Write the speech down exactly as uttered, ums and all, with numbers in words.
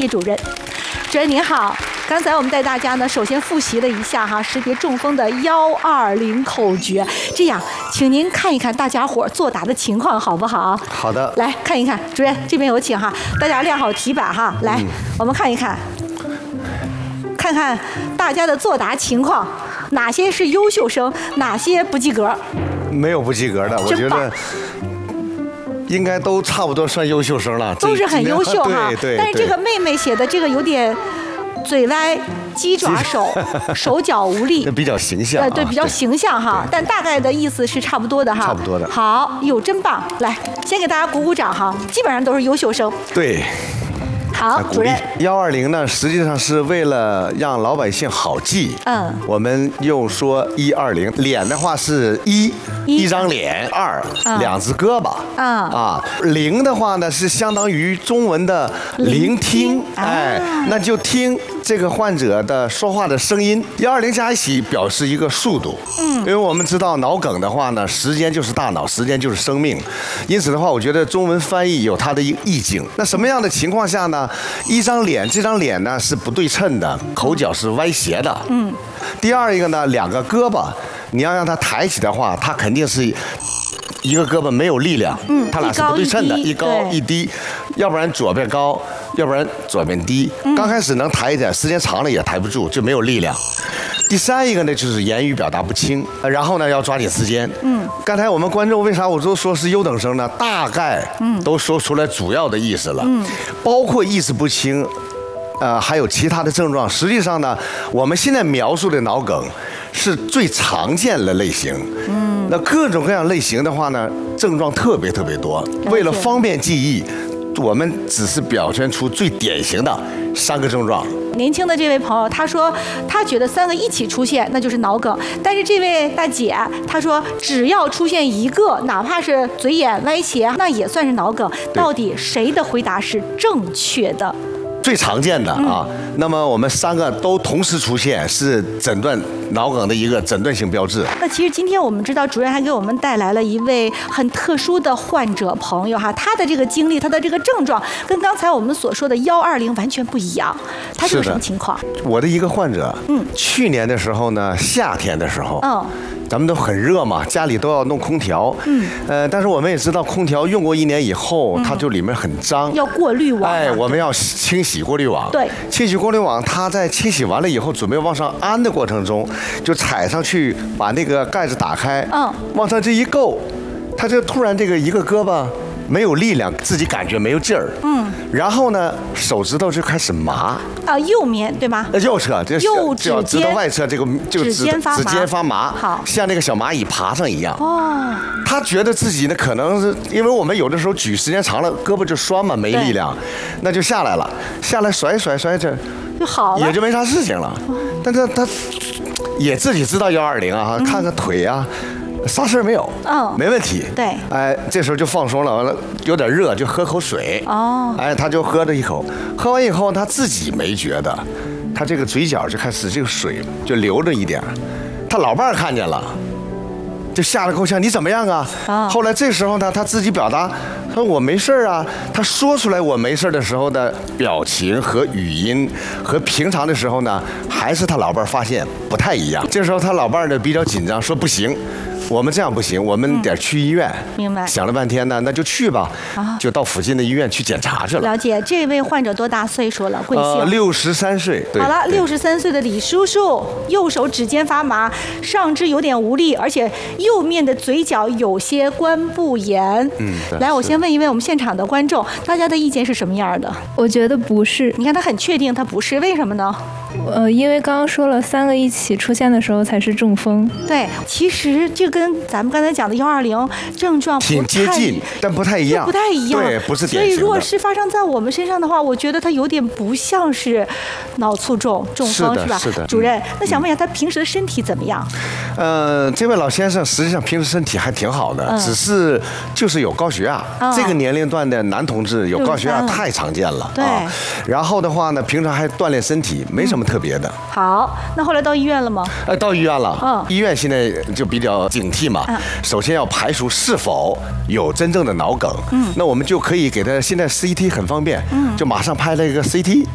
叶主任。主任您好，刚才我们带大家呢，首先复习了一下哈识别中风的幺二零口诀。这样，请您看一看大家伙作答的情况好不好？ 好的。 来看一看，主任这边有请哈，大家亮好题板哈，来，嗯、我们看一看，看看大家的作答情况，哪些是优秀生，哪些不及格？ 没有不及格的，我觉得。应该都差不多算优秀生了， 都是很优秀哈。 对对。 但是这个妹妹写的这个有点嘴歪、鸡爪手、手脚无力， 那比较形象。 呃，对，比较形象哈。但大概的意思是差不多的哈。 差不多的。 好，哟，真棒！来，先给大家鼓鼓掌哈，基本上都是优秀生。 对。 好，主任。 幺二零呢，实际上是为了让老百姓好记。嗯。我们又说一二零，脸的话是一。一张脸，二、嗯、两只胳膊，嗯、啊，零的话呢是相当于中文的聆听，哎，啊、那就听这个患者的说话的声音。幺二零加一起表示一个速度，嗯，因为我们知道脑梗的话呢，时间就是大脑，时间就是生命，因此的话，我觉得中文翻译有它的一个意境。那什么样的情况下呢？一张脸，这张脸呢是不对称的，口角是歪斜的，嗯。第二一个呢，两个胳膊。你要让它抬起的话，它肯定是一个胳膊没有力量，嗯，它俩是不对称的，一高一低，要不然左边高，要不然左边低。刚开始能抬一点，时间长了也抬不住，就没有力量。第三一个呢，就是言语表达不清，然后呢要抓紧时间。嗯，刚才我们观众为啥我都说是优等生呢？大概都说出来主要的意思了，嗯，包括意识不清。呃，还有其他的症状。实际上呢，我们现在描述的脑梗是最常见的类型。嗯，那各种各样类型的话呢，症状特别特别多。为了方便记忆，我们只是表现出最典型的三个症状。 年轻的这位朋友，他说他觉得三个一起出现，那就是脑梗。但是这位大姐，她说只要出现一个，哪怕是嘴眼歪斜，那也算是脑梗。到底谁的回答是正确的？ 最常见的啊，嗯、那么我们三个都同时出现，是诊断脑梗的一个诊断性标志。 那其实今天我们知道，主任还给我们带来了一位很特殊的患者朋友哈，他的这个经历，他的这个症状跟刚才我们所说的幺二零完全不一样。他是个什么情况？ 我的一个患者，嗯，去年的时候呢，夏天的时候，嗯。咱们都很热嘛，家里都要弄空调，嗯，呃，但是我们也知道，空调用过一年以后，嗯、它就里面很脏， 要过滤网， 哎，我们要清洗过滤网， 对， 清洗过滤网，它在清洗完了以后，准备往上安的过程中，就踩上去，把那个盖子打开，嗯，往上这一够，它就突然这个一个胳膊没有力量，自己感觉没有劲儿，嗯，然后呢，手指头就开始麻。 啊，右面对吗？ 右侧，这右指尖， 指头外侧这个这个指尖发麻， 指尖发麻， 好， 像那个小蚂蚁爬上一样。哦，他觉得自己呢，可能是因为我们有的时候举时间长了，胳膊就酸嘛，没力量，那就下来了，下来甩甩甩着， 就好了， 也就没啥事情了。但是他也自己知道幺二零啊，看看腿啊。啥事儿没有，嗯，没问题。 对， 哎，这时候就放松了，完了有点热，就喝口水。哦，哎，他就喝了一口，喝完以后他自己没觉得，他这个嘴角就开始这个水就流着一点，他老伴儿看见了，就吓得够呛，你怎么样啊？啊！后来这时候呢，他自己表达，他说我没事啊。他说出来我没事的时候的表情和语音和平常的时候呢，还是他老伴儿发现不太一样。这时候他老伴儿呢比较紧张，说不行。我们这样不行，我们得去医院。 明白。 想了半天呢，那就去吧。啊，就到附近的医院去检查去了。 了解，这位患者多大岁数了？贵姓？呃， 六十三岁。 好了，六十三岁的李叔叔，右手指尖发麻，上肢有点无力，而且右面的嘴角有些关部炎。嗯。来，我先问一问我们现场的观众，大家的意见是什么样的？ 我觉得不是。 你看他很确定他不是，为什么呢？ 呃，因为刚刚说了，三个一起出现的时候才是中风。 对，其实这跟咱们刚才讲的幺二零症状挺接近，但不太一样， 不太一样。 对，不是典型的。 所以如果是发生在我们身上的话，我觉得它有点不像是脑卒中、中风，是吧？ 是的。 主任，那想问一下，他平时的身体怎么样？ 呃，这位老先生实际上平时身体还挺好的，嗯、只是就是有高血压。嗯、这个年龄段的男同志有高血压太常见了。 对、 啊。然后的话呢，平常还锻炼身体，没什么特别的。 嗯、好，那后来到医院了吗？ 呃，到医院了。嗯。医院现在就比较警惕嘛。嗯。首先要排除是否有真正的脑梗。嗯。那我们就可以给他，现在 C T 很方便。嗯。就马上拍了一个 C T。